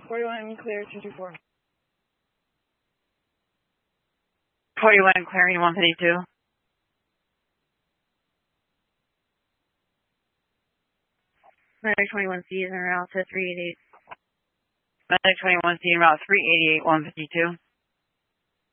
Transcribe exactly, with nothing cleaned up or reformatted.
forty-one, clear, two two four. forty-one, clearing one fifty-two. Medic twenty-one C is en route to three eighty-eight. Medic twenty-one C en route three eighty-eight, one fifty-two.